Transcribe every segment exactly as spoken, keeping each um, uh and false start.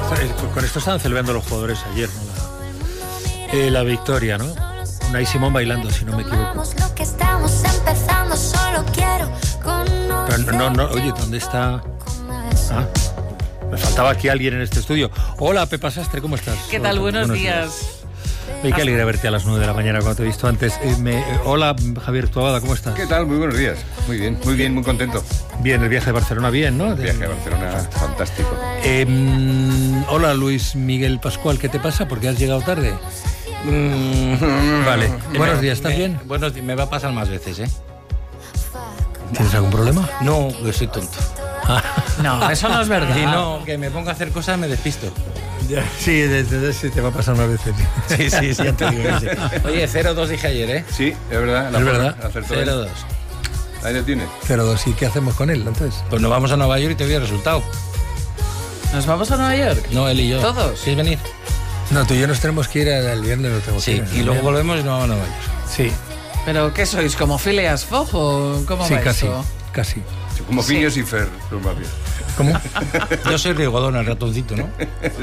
Con esto estaban celebrando los jugadores ayer, ¿no? La, eh, la victoria, ¿no? Unai Simón bailando, si no me equivoco. Pero no, no, no, oye, ¿dónde está? Ah, me faltaba aquí alguien en este estudio. Hola, Pepa Sastre, ¿cómo estás? ¿Qué tal? Hola, buenos, buenos días. días. Oye, qué alegre verte a las nueve de la mañana cuando te he visto antes. Eh, me, eh, hola, Javier Tuabada, ¿cómo estás? ¿Qué tal? Muy buenos días. Muy bien, muy bien, muy contento. Bien, el viaje de Barcelona bien, ¿no? El viaje de Barcelona, fantástico. Eh, hola, Luis Miguel Pascual, ¿qué te pasa? ¿Por qué has llegado tarde? Mm, vale, buenos días, ¿estás me, bien? Buenos días, me va a pasar más veces, ¿eh? ¿Tienes algún problema? No, yo soy tonto. No, eso no es verdad. Si no, que me pongo a hacer cosas me despisto. Sí, desde sí, te va a pasar más veces. Sí, sí, sí, ya te digo. Sí. Oye, cero dos dije ayer, ¿eh? Sí, es verdad. Es verdad. cero dos. Ahí lo tienes. cero dos, ¿y qué hacemos con él entonces? Pues nos vamos a Nueva York y te doy el resultado. ¿Nos vamos a Nueva York? No, él y yo. ¿Todos? ¿Quieres venir? No, tú y yo nos tenemos que ir el viernes. Nos tenemos Sí, que ir, y luego volvemos y nos vamos a Nueva York. Sí. ¿Pero qué sois? ¿Como Phileas Fogg o cómo Sí, va casi, eso? casi. Sí, como Sí. Phineas y Fer, los más bien. ¿Cómo? Yo soy Rigodón, el ratoncito, ¿no?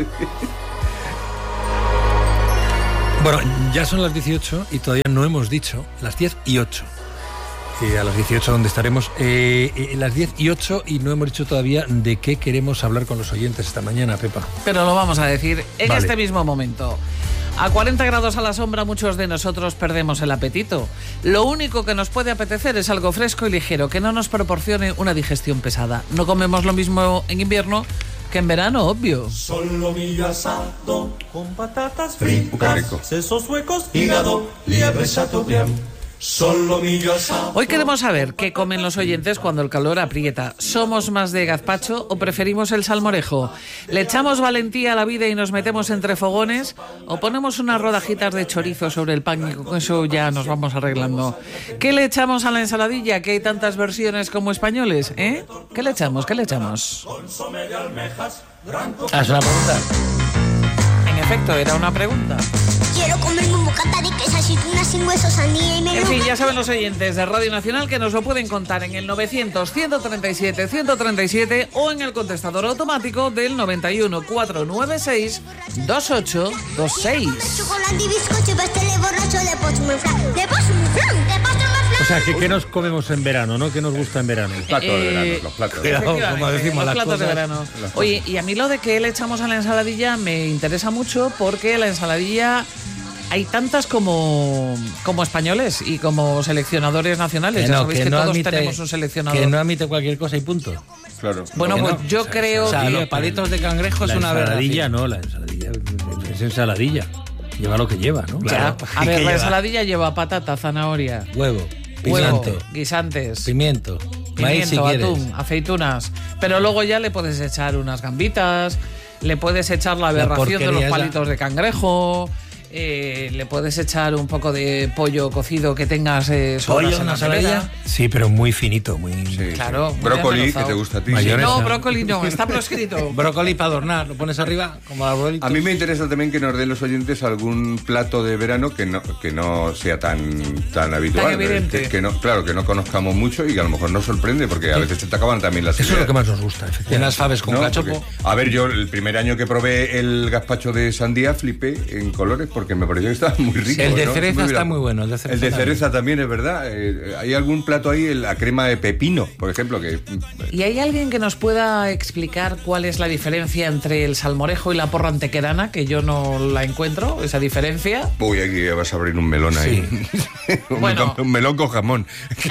Bueno, ya son las dieciocho y todavía no hemos dicho las diez y ocho. Eh, a las dieciocho donde estaremos. Eh, eh, las diez y ocho y no hemos dicho todavía de qué queremos hablar con los oyentes esta mañana, Pepa. Pero lo vamos a decir en Vale. este mismo momento. A cuarenta grados a la sombra muchos de nosotros perdemos el apetito. Lo único que nos puede apetecer es algo fresco y ligero, que no nos proporcione una digestión pesada. No comemos lo mismo en invierno que en verano, obvio. Solomillo asado con patatas Qué fritas, rico. sesos huecos, hígado, liebre chateaubriand. Solomillo asado. Hoy queremos saber qué comen los oyentes cuando el calor aprieta. ¿Somos más de gazpacho o preferimos el salmorejo? ¿Le echamos valentía a la vida y nos metemos entre fogones? ¿O ponemos unas rodajitas de chorizo sobre el pan y con eso ya nos vamos arreglando? ¿Qué le echamos a la ensaladilla? Que hay tantas versiones como españoles, ¿eh? ¿Qué le echamos? ¿Qué le echamos? Ah, es una pregunta. En efecto, era una pregunta. Quiero comerme un bocata de queso, aceitunas sin hueso, sandía y En melón. fin, ya saben los oyentes de Radio Nacional que nos lo pueden contar en el novecientos, ciento treinta y siete, ciento treinta y siete o en el contestador automático del noventa y uno, cuatrocientos noventa y seis, veintiocho veintiséis. Chocolate y bizcocho, pastel borracho, de postre muy flan, de postre muy flan, de postre muy flan. O sea, ¿qué, qué nos comemos en verano, no? ¿Qué nos gusta en verano? Los platos de Eh, verano, los platos. de Cuidado, verano. como decimos, los las platos de cosas- verano. las Oye, cosas. y a mí lo de que le echamos a la ensaladilla me interesa mucho porque la ensaladilla hay tantas como, como españoles y como seleccionadores nacionales. Que ya no, sabéis que, que no todos admite- tenemos un seleccionador. Que no admite cualquier cosa y punto. Claro. Bueno, que pues no. yo creo O sea, que... los palitos de cangrejo es La una ensaladilla, aberración. no, la ensaladilla es ensaladilla. Lleva lo que lleva, ¿no? Ya, Claro. a ¿Y ver, qué la lleva? ensaladilla lleva patata, zanahoria, Huevo, huevo, pimiento, guisantes, pimiento, maíz si pimiento, quieres. atún, aceitunas. Pero luego ya le puedes echar unas gambitas, le puedes echar la aberración de porquería los esa. palitos de cangrejo, eh, le puedes echar un poco de pollo cocido que tengas eh, sobras ¿Pollo, en una la nevera. ensaladilla? Sí, pero muy finito, muy... Sí, Claro, sí. muy Brócoli, que aderezado. te gusta a ti. Mayonesa. No, brócoli no, está proscrito. Brócoli para adornar, lo pones arriba, como arbolitos. A mí me interesa también que nos den los oyentes algún plato de verano que no que no sea tan tan habitual. Tan evidente. Que, que no, claro, que no conozcamos mucho y que a lo mejor nos sorprende porque a veces se te acaban también las Eso es lo ideas. que más nos gusta, efectivamente. Unas faves con ¿No? cachopo. Porque, a ver, yo el primer año que probé el gazpacho de sandía flipé en colores porque me pareció que estaba muy rico. El de ¿no? cereza está bien. muy bueno, el de cereza El de también. cereza también es verdad. Eh, ¿Hay algún plato ahí, la crema de pepino, por ejemplo? que ¿Y hay alguien que nos pueda explicar cuál es la diferencia entre el salmorejo y la porra antequerana? Que yo no la encuentro, esa diferencia. Uy, aquí vas a abrir un melón ahí. un, Bueno. un melón con jamón.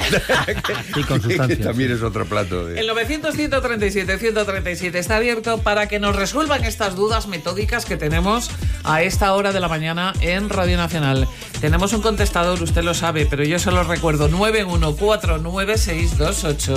Y con sustancias, Que también sí. es otro plato. De... El novecientos, ciento treinta y siete, ciento treinta y siete está abierto para que nos resuelvan estas dudas metódicas que tenemos a esta hora de la mañana en Radio Nacional. Tenemos un contestador, usted lo sabe, pero yo se lo recuerdo, nueve uno cuatro nueve seis dos ocho.